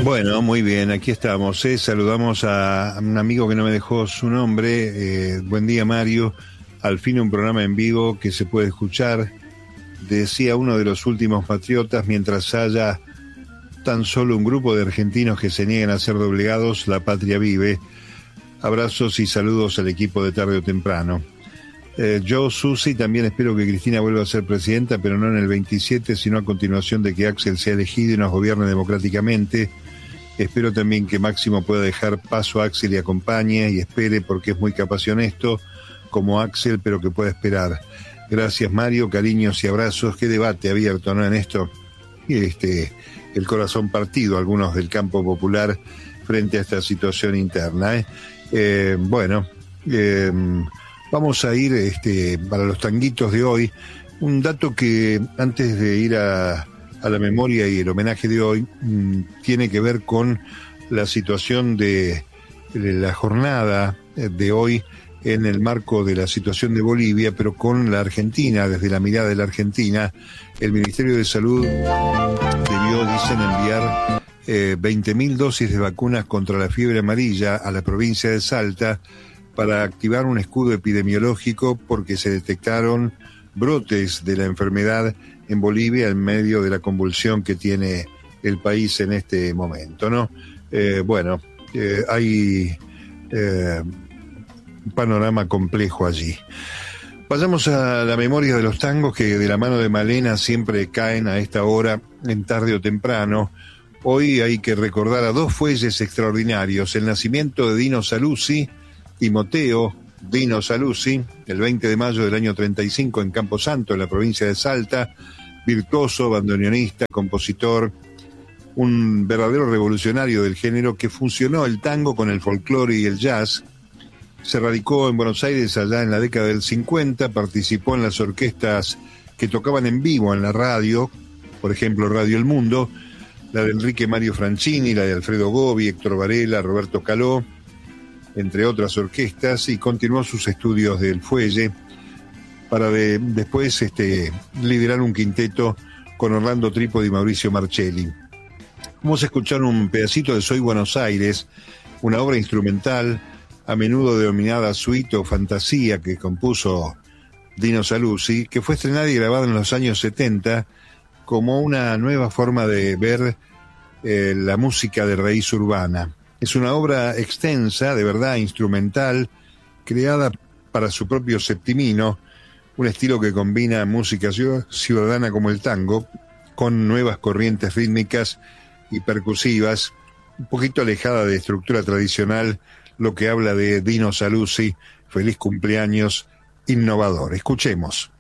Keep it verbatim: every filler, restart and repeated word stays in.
Bueno, muy bien, aquí estamos. ¿eh? Saludamos a un amigo que no me dejó su nombre. Eh, buen día, Mario. Al fin un programa en vivo que se puede escuchar. Decía uno de los últimos patriotas, mientras haya tan solo un grupo de argentinos que se nieguen a ser doblegados, la patria vive. Abrazos y saludos al equipo de Tarde o Temprano. Eh, yo, Susi, también espero que Cristina vuelva a ser presidenta, pero no en el veintisiete, sino a continuación de que Axel sea elegido y nos gobierne democráticamente. Espero también que Máximo pueda dejar paso a Axel y acompañe y espere, porque es muy capaz y honesto como Axel, pero que pueda esperar. Gracias, Mario, cariños y abrazos. Qué debate abierto, ¿no? En esto, este, el corazón partido, algunos del campo popular frente a esta situación interna. ¿eh? Eh, bueno, eh, vamos a ir este, para los tanguitos de hoy. Un dato que antes de ir a... a la memoria y el homenaje de hoy, mmm, tiene que ver con la situación de, de la jornada de hoy en el marco de la situación de Bolivia, pero con la Argentina, desde la mirada de la Argentina. El Ministerio de Salud debió, dicen, enviar eh, veinte mil dosis de vacunas contra la fiebre amarilla a la provincia de Salta para activar un escudo epidemiológico, porque se detectaron brotes de la enfermedad en Bolivia en medio de la convulsión que tiene el país en este momento, ¿no? Eh, bueno, eh, hay eh, un panorama complejo allí. Pasamos a la memoria de los tangos que de la mano de Malena siempre caen a esta hora, en Tarde o Temprano. Hoy hay que recordar a dos fuelles extraordinarios: el nacimiento de Dino Saluzzi, Timoteo Dino Saluzzi, el veinte de mayo del año treinta y cinco en Camposanto, en la provincia de Salta, virtuoso, bandoneonista, compositor, un verdadero revolucionario del género que fusionó el tango con el folclore y el jazz. Se radicó en Buenos Aires allá en la década del cincuenta, participó en las orquestas que tocaban en vivo en la radio, por ejemplo Radio El Mundo, la de Enrique Mario Francini, la de Alfredo Gobi, Héctor Varela, Roberto Caló, entre otras orquestas, y continuó sus estudios del fuelle para de, después este, liderar un quinteto con Orlando Trípodi y Mauricio Marcelli. Vamos a escuchar un pedacito de Soy Buenos Aires, una obra instrumental, a menudo denominada suite o fantasía, que compuso Dino Saluzzi, que fue estrenada y grabada en los años setenta como una nueva forma de ver eh, la música de raíz urbana. Es una obra extensa, de verdad, instrumental, creada para su propio septimino, un estilo que combina música ciudadana como el tango, con nuevas corrientes rítmicas y percusivas, un poquito alejada de estructura tradicional, lo que habla de Dino Saluzzi. Feliz cumpleaños, innovador. Escuchemos.